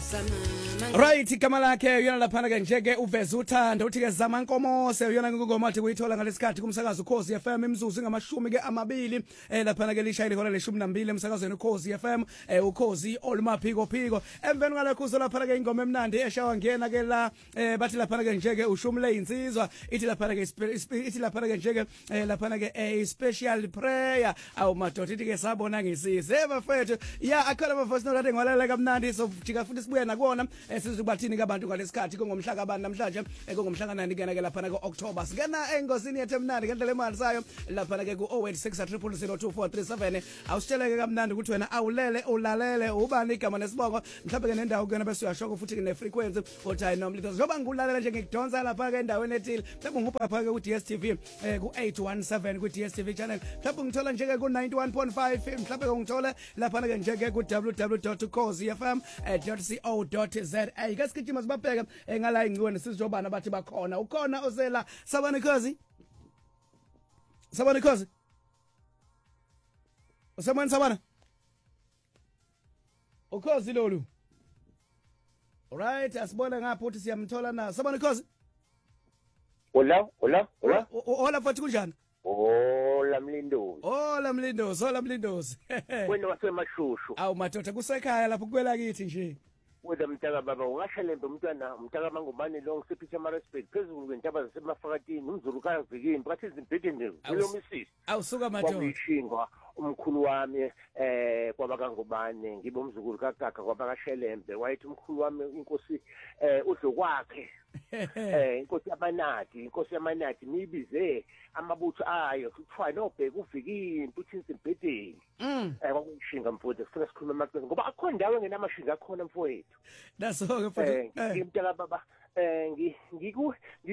Right, igama lakhe uyona laphana ke njeke uveza uthando uthi ke zama nkomo seyona ngingoma athi kuyithola ngalesikhathi kumsakazo Ukhozi FM imzuzu ngamashumi ke amabili laphana ke lishayile khona le12 emsakazweni Ukhozi FM Ukhozi olumaphiko phiko emveni ngalokho uzolaphana ke ingoma emnandi eshawa ngena ke la bathi laphana ke njeke ushumule insizwa ithi laphana ke njeke laphana ke a special prayer awu madoda ithi ke sabona ngisise bafethu ya akhala bafethu nolade ngwalala kamnandi so jika futhi sibuye nakona sizokubathini kabantu ngalesikhathi kungomhla kabantu namhlanje kungomhla ka9 kena ke lapha ke October singena engosini yethu emnandi ngendlela emali sayo lapha ke ku 0860002437 awusitsheleke kamnandi ukuthi wena awulele ulalele ubani igama nesibongo mhlawumbe ke nendawo kuyona bese uyashoko futhi ke ne frequency othi hayi noma litho njoba ngulalela nje ngikudonsa lapha ke endaweni ethile mhlawumbe ngupha pha ke ku DStv ku 817 ku DStv channel mhlawumbe ngithola nje ke ku 91.5 mhlawumbe ngithola lapha ke nje ke ku www.ukhozifm.co.za ke sigijima sibabheka ngala ingciwane sizojobana bathi bakhona ukhona osela sabani Khozi usemani sabana Ukhozi lolu alright asibona ngapha uthi siyamthola na sabani Khozi Hola hola futhi kunjani Hola Mlindozi Wena wasemashushu awu madoda kusekhaya lapho kuwela kithi nje wena mntaka baba ungashalembe umntwana umntaka mangubani lo ngisephicha Maritzburg phezulu kwentaba zasemafakatini umzulu kavikini bathi izimpede nje kulomisisi awusuka madoda kwabishingwa umkhulu wami kwabakangubane ngibe umzukulu kagaga kwabakashelembe wayithi umkhulu wami inkosi udlo kwakhe inkosi yamanati nibize amabutho ayo kuthiwa nobheka uvikini futhi izimpedeni kwakushinga mfowethu sifuna sikhuluma amaqiniso ngoba akho ndawo engenamashinga akhona mfowethu naso-ke futhi ngimtaka baba ngiku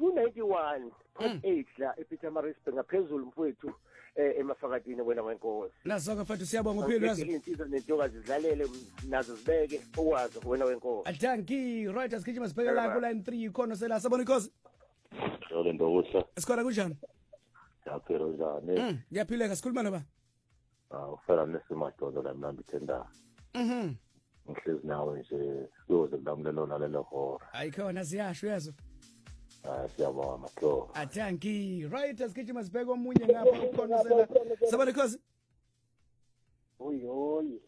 91.8 la ePeter Maritzburg ngaphezulu mfowethu emafakatini wena wenkosi naso-ke futhi siyabonga uphilo yazo insizwa nentokazi zidlalele nazo zibeke okwazi wena wenkosi adanki right asigijima sibheke la ku line 3 khona sela sabona Khozi Jole ndokuhla esikhona kunjani yaphela njani ngiyaphileka sikhuluma noba ufela nesimadoda la mnandi tenda ngihlezi nawe nje siyoze kulamlelo nalelo hora ayikhona siyasho yazo siyabonga makho adanki right asigijima sibheke omunye ngapha ukhona sela sabona Khozi Oyi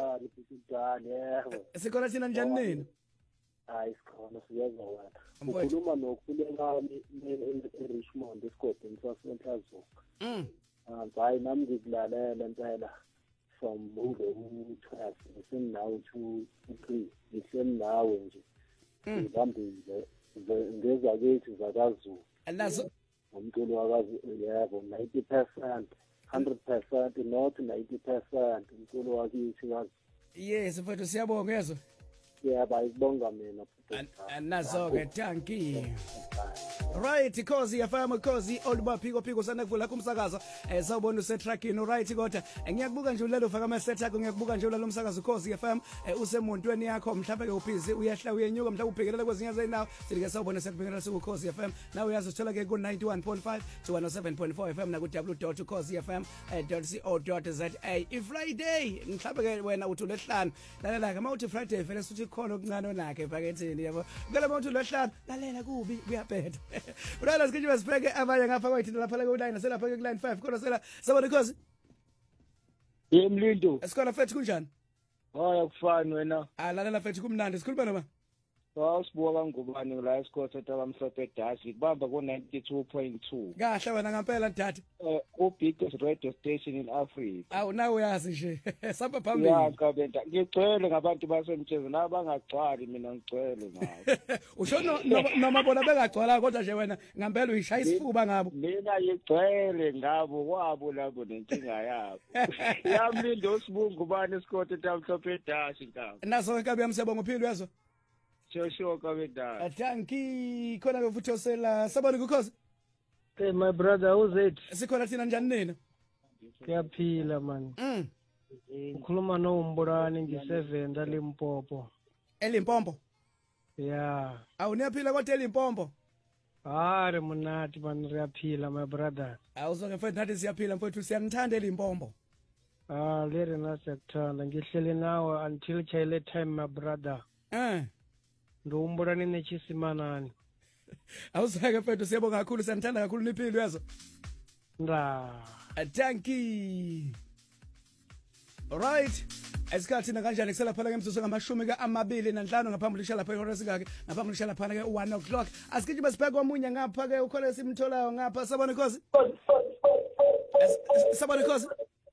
sikhona thina njani nini hayi sikhona siyaza wena ukhuluma nokhulekami eRichmond esigodini saseNhlazuka hayi nami ngikulalela impela from u12 ngisinawo to 3 ngisenawe nje ngihambile ngeza kithi zakaZulu alazo umculo wakaZulu yebo 90% 100% not 90% umculo wakithi kazi yes mfowethu siyabonga yezo yebo ayibonga mina nazo-ke danki right Ukhozi FM Ukhozi olubaphiko sana kuvula kumsakazo sawubona usetrackini right kodwa ngiyakubuka nje ulelo ufaka ama-set akho ngiyakubuka nje ulalo umsakazo Ukhozi FM usemontweni yakho mhlawumbe ke ubhizi uyahla uyenyuka mhlawumbe ubhekelela kwezinye zeyinawo sithi ke sawubona sekubhekelela ku-Ukhozi FM nawe uyazithola ke ku-91.5 to 107.4 FM naku www.ukhozifm.co.za i-Friday mhlawumbe ke wena uthi uLwesihlanu lalela ke mawuthi Friday vele sithi khona okuncane onakhe phakethini yabo ngale mawuthi uLwesihlanu lalela kubi kuyaphetha Urala sikijima sibheke abanye ngapha kwayithina lapha la ku-line naselapha ke ku-line 5 khona sela sabona Khozi Mlindo esikhona fethu kunjani hayi akufani wena lalela fethu kumnandi sikhuluma noma sibuka kangubani la esikhothi etabamhlophe edasi kubamba ku92.2 kahle wena ngempela dada biggest radio station in Africa awu nawe uyazi nje samba phambili yakabenta ngigcwele ngabantu basemtshezi nabangagcwali mina ngigcwele ngabo usho noma bona bengagcwala kodwa nje wena ngempela uyishaya isifuba ngabo mina ngigcwele ngabo kwabo labo nenkinga yabo yamlindo sibungu bani esikhothi etabamhlophe edasi nkaba naso nkabi yamsebonga uphilo yazo Sure kabeda. Thanki khona ke futhi osela sabona Ukhozi Hey my brother who's it? Sikhona thina njani nina? Kuyaphila man. Ukhuluma noMbulani ngi7 la Limpopo. eLimpopo Yeah. Awuniyaphila kodwa eLimpopo Hayi munati man riyaphila my brother. Awuzonke mfethu nathi siyaphila mfethu siyanithanda eLimpopo Very nice kuthanda ngihleli nawe until chayile time my brother. Ngiwumbona nechisimana. Awusake mfethu siyabonga kakhulu sanithanda kakhulu niphilo yazo. Thank you. Alright. Esikhathi na kanjani kusela phela ngemzuzu ngamashumi ka-amabili nanhlanu ngaphambi lisha lapha ihora sikake ngaphambi lisha lapha ke 1 o'clock asikhithi besibheke omunye ngapha ke ukhole simtholayo ngapha sabona inkosi sabona inkosi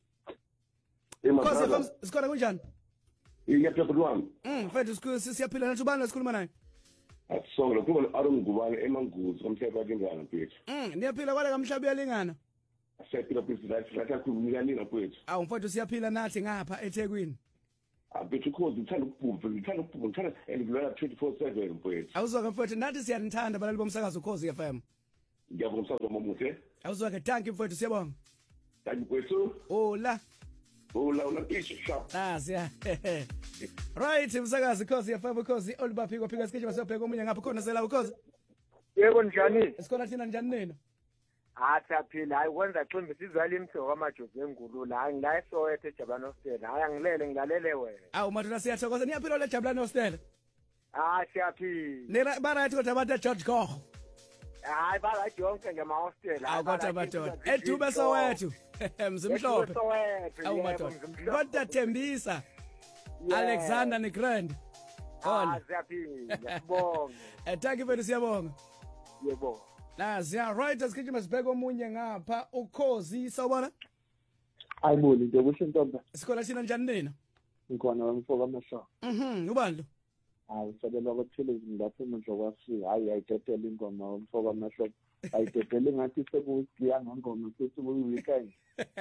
inkosi sikhona kunjani Iyaphepha wami mfethu siyaphila nathi ubani lesikhuluma naye Akusongo kuba arongubane emanguzi komhlaba lingana mfethu niyaphila kwale kamhlaba uyalingana siyaphila mfethu lathi akhulumikanina mfethu awu mfethu siyaphila nathi ngapha eThekwini Abethu cause ngithanda ngithanda elidlula 24/7 mfethu awuzwa mfethu nathi siyanithanda balali bomsakazo Ukhozi FM ngiyabonga umsakazo momuhle awuzwa ke thank you mfethu siyabonga thank you mfethu ola pisha siya right umsakazo Ukhozi FM Ukhozi olubaphiko phika sikhe basiyobheka omunye ngapha khona sela Ukhozi yebo njani esikhona thina njani nina Aphila hayi kwenza ximbi sizwala imtho kwamajozi engulula hayi ngila eSoweto eJabulani Hostel hayi angilele ngilalele wena awu maduna siyathokoza niyaphila le Jabulani Hostel siyaphila nina barayithi kodwa abantu George Gogh hayi barayithi yonke ngema hostel awu kodwa madona edube Soweto mzimhlophe awu madona kodwa Thembisa Alexander Negrand siyaphila sibonga thank you very siyabonga yebo siya right asikhithi masibheke omunye ngapha Ukhozi sawubona Ayiboni into kusho intombi sikhona thina njani nina ngikhona wamfoka amasha ubani lo hayi sabela kwaTelevision lapho manje kwasi hayi ayidedela ingoma wamfoka amasha ayidedela ngathi sekuya ngengoma futhi weekend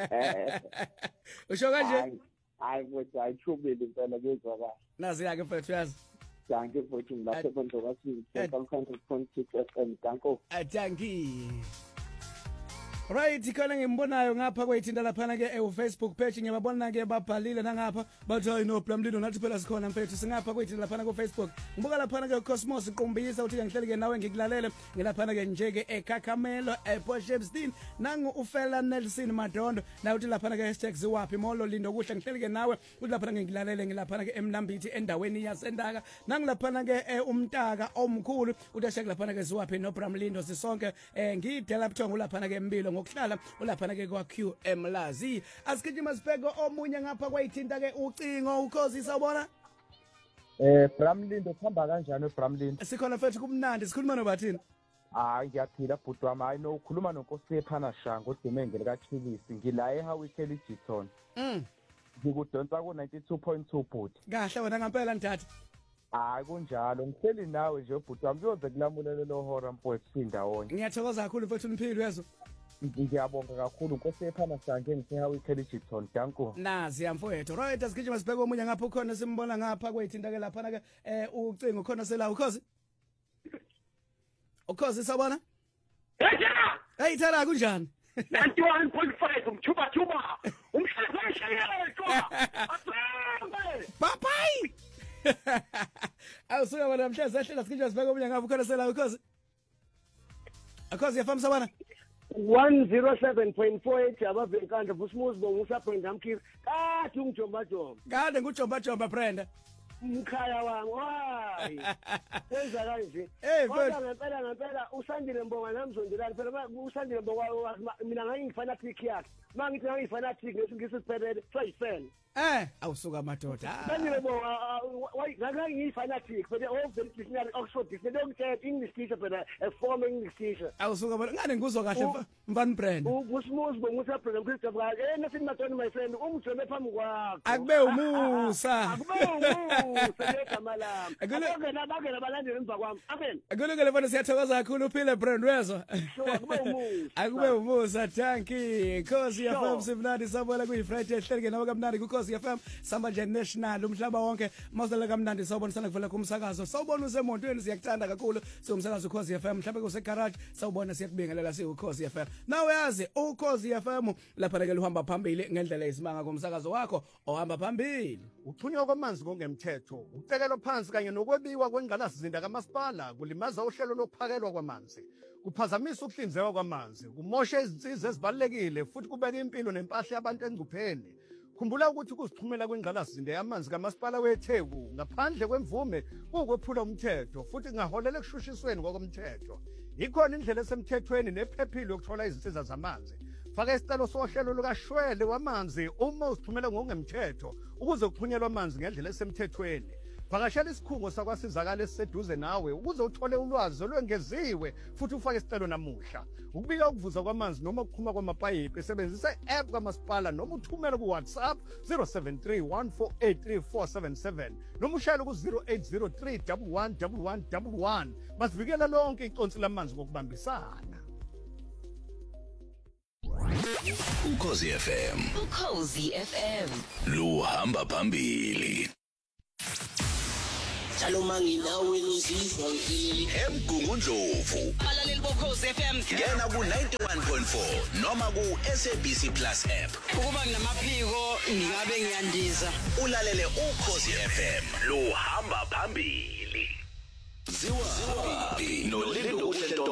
usho kanje hayi mfethu ayithubile impela kezwakala nazi yake mfethu yazi Thank you for tuning lapho manje kwasi 100.6 FM thank you right khona ngimbonayo ngapha kwethinta lapha ke Facebook page ngiyababona ke babhalile nangapha bathi hayi no Blamlindo nathi phela sikhona mfethu singapha kwethinta lapha ku Facebook ngibuka lapha ke Cosmos iqumbisa uthi ngihleli ke nawe ngikulalele ngilapha ke nje ke eKhakamelo ePortshepstone nangu uFela Nelson Madondo na uthi lapha ke #ziwaphi molo lindo kuhle ngihleli ke nawe uthi lapha ngilalele ngilapha ke eMnambithi endaweni yaseNdaka nangilapha ke umntaka omkhulu uthi ashek lapha ke ziwaphi no Blamlindo sisonke ngidela buthongo lapha ke empilo ngokuhlala ulapha ke kwa QM Lazi asikhithi masibheke omunye ngapha kwayithinta ke ucingo Ukhozi sawubona Bramlindo kuhamba kanjani Bramlindo sikhona mfethu kumnandi sikhuluma nobathini ngiyaphila bhuti wami hayi no ukhuluma nonkosi ephana shanga odimenge lika Chilisi ngila eHawikeli Giton ngikudonsa ku 92.2 bhuti kahle wena ngempela ndatha hayi kunjalo ngihleli nawe nje bhuti wami kuyoze kulamulele lo hora mfowethu sindawonye ngiyathokoza kakhulu mfethu niphilo yezo ngiyabonga kakhulu nkosi ephana sange ngiseHawikeli Giton danko nazi yamfowethu right asikhithi masibheke omunye ngapha ukhona simbona ngapha kwethinta ke lapha ke ucingo khona sela Ukhozi sabona hey thala kunjani 91.5 umthuba umhlaba papai awusuka wena mhleze ehlela sikhithi masibheke omunye ngapha ukhona sela Ukhozi yafamba sabona 107.48 abavenkandla busumuzi bongusa Brenda Mkhiri kathi ungijomba kade ngujomba Brenda mkhaya wangu hayi enza kanje ngempela usandile mbonga namzondilani phela usandile mbonga mina ngangifanatic yakhe mangithi ngangifanatic ngesiphelele sayifan awusuka madoda sandile mbonga ngangifanatic phela Oxford Dictionary Oxford Dictionary ngithethe English teacher phela a former English teacher awusuka ngane ngizwa kahle mfana Brenda busumuzi bongusa Brenda Mkhiri baka nathi madonna my friend umjome phambi kwakho akube umusa Akungena balandela emva kwami. Amen. Akulungile mfana siyathokoza kakhulu uphile Brand wezwa. Akube umusa thank you. Khosi FM simnandi sabona ku Friday ehleleke nawe kamnandi ku Khosi FM samba nje national umhlaba wonke mawuzela kamnandi sawubona kuvela kumsakazo. Sawubona usemontweni siyakuthanda kakhulu siumsakazo Khosi FM mhlawumbe kuse garage sawubona siyakubingelela siku Khosi FM. Nawe yazi uKhosi FM lapha ke uhamba phambili ngendlela esimanga kumsakazo wakho ohamba phambili. Uthunywa kwamanzi kongemthetho utekelo phansi kanye nokwebiwa kwengqalasizinda kamasipala kulimaza uhlelo lokuphakelwa kwamanzi kuphazamisa ukuhlinzekwa kwamanzi kumosha izinsiza ezibalekile futhi kubeka impilo nempahla yabantu engcupheni Khumbula ukuthi ukuzithumela kwengqalasizinda yamanzi kamasipala weTheku ngaphandle kwemvume ukwephula umthetho futhi kungaholela ekushushisweni ngokomthetho. Ikhona indlela esemthethweni nephephile yokuthola izinsiza zamanzi. Faka isicelo sohlelo lukaShwele wamanzi uma uzithumela ngokungemthetho ukuze kuphunyelwe amanzi ngendlela esemthethweni. Vakashela isikhungo sakwasizakala esiseduze nawe ukuze uthole ulwazi olwengeziwe futhi ufake isicelo namuhla. Ukubika ukuvuza kwamanzi noma ukuphuma kwamapayipi sebenzisa i-app kamasipala noma uthumele ku-WhatsApp 0731483477 noma ushayele ku-0803 111111. Masivikele lonke iconsi lamanzi ngokubambisana. Ukhozi FM. Ukhozi FM. Luhamba phambili. Njalo manginawe ngizizwa ngilili eMgungundlovu. Alaleli bokhozi FM. Ngena ku91.4 noma ku-SABC Plus app. Ukuba nginamaphiko ngingabe ngiyandiza. Ulalele Ukhozi FM. Luhamba phambili. Ziwa no Lindo